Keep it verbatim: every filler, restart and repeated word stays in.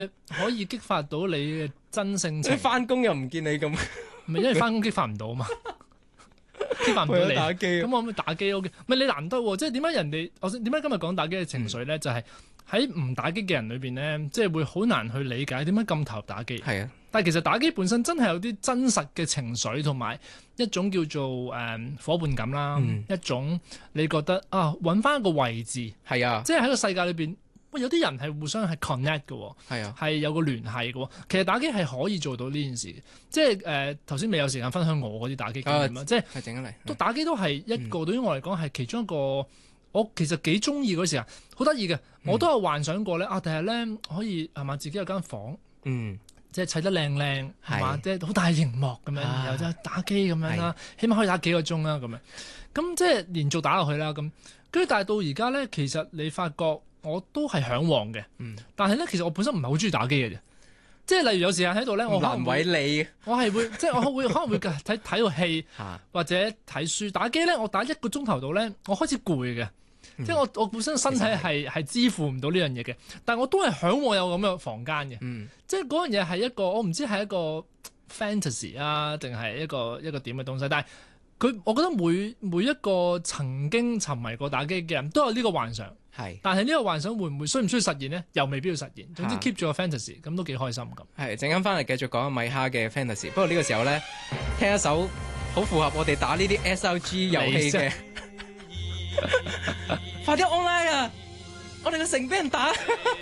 可以激發到你嘅真性情。 你翻工又唔見你咁， 唔係因為翻工激發唔到嘛，激發唔到你。 為咗打機啊咁我咪打機 O K。唔係你難得喎，即係點解人哋？我點解今日講打機嘅情緒咧？就係喺唔打機嘅人裏邊咧，即係會好難去理解點解咁投入打機。 係啊， 但係其實打機本身真係有啲真實嘅情緒，同埋一種叫做誒、嗯、伙伴感啦， 嗯、 一種你覺得啊揾翻一個位置， 係啊， 即係喺個世界裏邊。喂，有啲人係互相係 connect 嘅， 係啊， 係有個聯繫嘅。其實打機係可以做到呢件事，即係誒頭先未有時間分享我嗰啲打機經驗啊，即係係整緊嚟。 都打機都係一個、嗯、對於我嚟講係其中一個，我其實幾中意嗰時啊，好得意嘅，我都有幻想過咧啊，第日咧可以係嘛自己有間房，嗯，即係砌得靚靚係嘛，即係好大螢幕咁樣，然後就打機咁樣啦，起碼可以打幾個鐘啦咁樣，咁即係連續打落去啦咁，跟住但係到而家咧，其實你發覺。我都係嚮往嘅，嗯、但係咧，其實我本身唔係好中意打機嘅啫。即係例如有時間喺度咧，我難為你，我係會即係我會可能會睇睇套戲或者睇書。打機咧，我打一個鐘頭度咧，我開始攰嘅。嗯、即係我我本身身體係係支付唔到呢樣嘢嘅，但係我都係嚮往有咁嘅房間嘅。嗯、即係嗰樣嘢係一個我唔知係一個 fantasy 啊，定係一個一個點嘅東西，但係。佢，我覺得每每一個曾經沉迷過打機嘅人都有呢個幻想，係是。但係呢個幻想會唔會需唔需要實現呢？又未必要實現。總之 keep 住個 fantasy，咁都幾開心咁。係，陣間翻嚟繼續講米哈嘅 fantasy。不過呢個時候咧，聽一首好符合我哋打呢啲 S R G 遊戲嘅，快啲 online 啊！我哋個城俾人打。